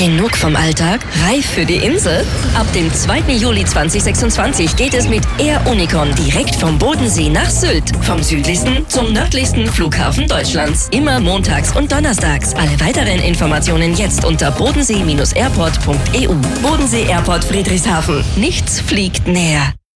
Genug vom Alltag? Reif für die Insel? Ab dem 2. Juli 2026 geht es mit Air Unicon direkt vom Bodensee nach Sylt. Vom südlichsten zum nördlichsten Flughafen Deutschlands. Immer montags und donnerstags. Alle weiteren Informationen jetzt unter bodensee-airport.eu. Bodensee Airport Friedrichshafen. Nichts fliegt näher.